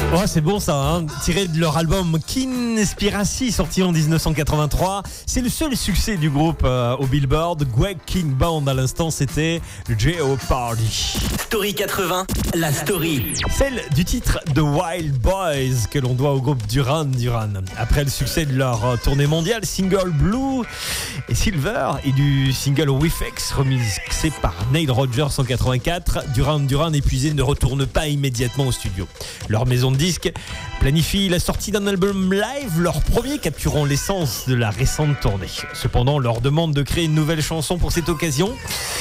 Ouais, c'est bon ça, hein. Tiré de leur album Kinspiracy, sorti en 1983. C'est le seul succès du groupe au Billboard. Greg King Band, à l'instant, c'était Jeopardy. Story 80, la story. Celle du titre The Wild Boys que l'on doit au groupe Duran Duran. Après le succès de leur tournée mondiale, single Blue et Silver et du single Wifex remixé par Nile Rodgers en 84, Duran Duran épuisé ne retourne pas immédiatement au studio. Leur maison de disques planifie la sortie d'un album live, leur premier capturant l'essence de la récente tournée. Cependant, on leur demande de créer une nouvelle chanson pour cette occasion.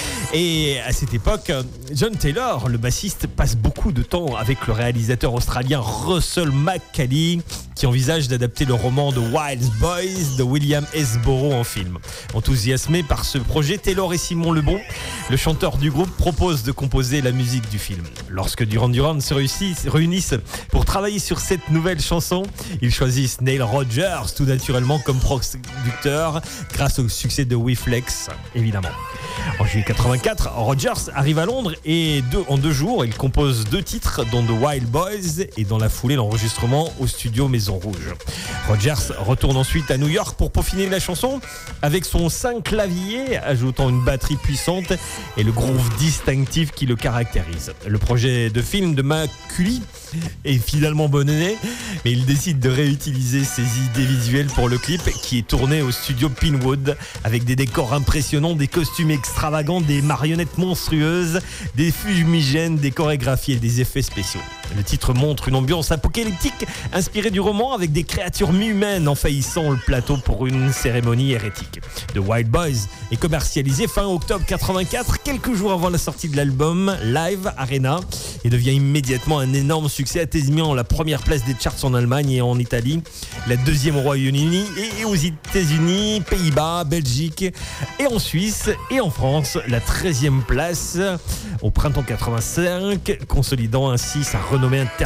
Et à cette époque, John Taylor, le bassiste, passe beaucoup de temps avec le réalisateur australien Russell McCallie, qui envisage d'adapter le roman de Wild Boys de William S. Burroughs en film. Enthousiasmé par ce projet, Taylor et Simon Le Bon, le chanteur du groupe, proposent de composer la musique du film. Lorsque Duran Duran se réunissent pour travailler sur cette nouvelle chanson, ils choisissent Nile Rodgers tout naturellement comme producteur grâce au succès de Wifex, évidemment. En juillet 84, Rodgers arrive à Londres et en 2 jours, il compose 2 titres, dont The Wild Boys et dans la foulée l'enregistrement au studio Maison Rouge. Rodgers retourne ensuite à New York pour peaufiner la chanson avec son 5 claviers, ajoutant une batterie puissante et le groove distinctif qui le caractérise. Le projet de film de McCully est finalement abandonné, mais il décide de réutiliser ses idées visuelles pour le clip qui est tourné au studio Pinewood avec des décors impressionnants, des costumes extravagants, des marionnettes monstrueuses, des fumigènes, des chorégraphies et des effets spéciaux. Le titre montre une ambiance apocalyptique inspirée du roman avec des créatures mi-humaines envahissant le plateau pour une cérémonie hérétique. The Wild Boys est commercialisé fin octobre 84, quelques jours avant la sortie de l'album Live Arena, et devient immédiatement un énorme succès, atteignant la première place des charts en Allemagne et en Italie, la 2e au Royaume-Uni et aux États-Unis, Pays-Bas, Belgique et en Suisse et en France, la 13e place au printemps 85, consolidant ainsi sa renommée internationale